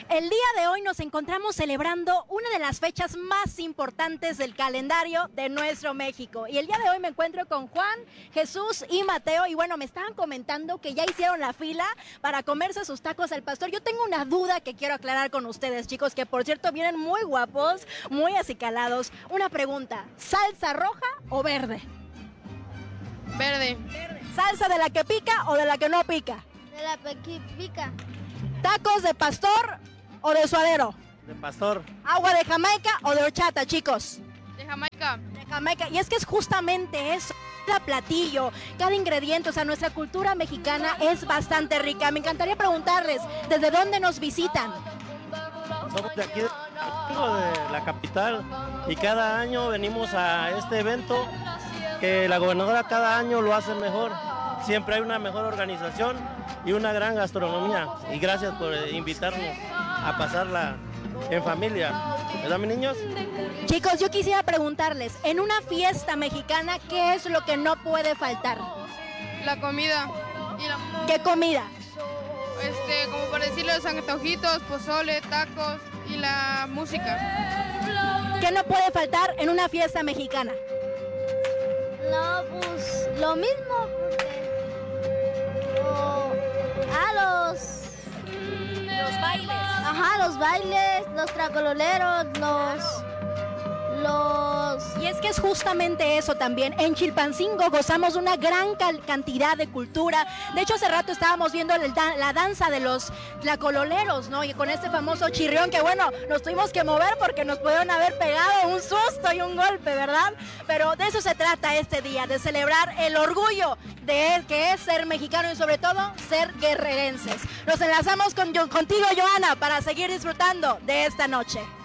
El día de hoy nos encontramos celebrando una de las fechas más importantes del calendario de nuestro México. Y el día de hoy me encuentro con Juan, Jesús y Mateo. Y bueno, me estaban comentando que ya hicieron la fila para comerse sus tacos al pastor. Yo tengo una duda que quiero aclarar con ustedes, chicos, que por cierto vienen muy guapos, muy acicalados. Una pregunta, ¿salsa roja o verde? Verde. ¿Salsa de la que pica o de la que no pica? De la que pica. ¿Tacos de pastor o de suadero? De pastor. ¿Agua de Jamaica o de horchata, chicos? De Jamaica. De Jamaica. Y es que es justamente eso, cada platillo, cada ingrediente, o sea, nuestra cultura mexicana es bastante rica. Me encantaría preguntarles, ¿desde dónde nos visitan? Somos de aquí, de la capital, y cada año venimos a este evento que la gobernadora cada año lo hace mejor. Siempre hay una mejor organización y una gran gastronomía. Y gracias por invitarnos a pasarla en familia. ¿Verdad, mis niños? Chicos, yo quisiera preguntarles, en una fiesta mexicana, ¿qué es lo que no puede faltar? La comida. ¿Qué comida? Como por decirlo, los antojitos, pozole, tacos y la música. ¿Qué no puede faltar en una fiesta mexicana? No, pues lo mismo. Los bailes. Ajá, los bailes, los tracololeros, Y es que es justamente eso también. En Chilpancingo gozamos de una gran cantidad de cultura. De hecho, hace rato estábamos viendo la danza de los tlacololeros, ¿no? Y con este famoso chirrión que, bueno, nos tuvimos que mover porque nos pudieron haber pegado un susto y un golpe, ¿verdad? Pero de eso se trata este día, de celebrar el orgullo de que es ser mexicano y sobre todo ser guerrerenses. Nos enlazamos contigo, Joana, para seguir disfrutando de esta noche.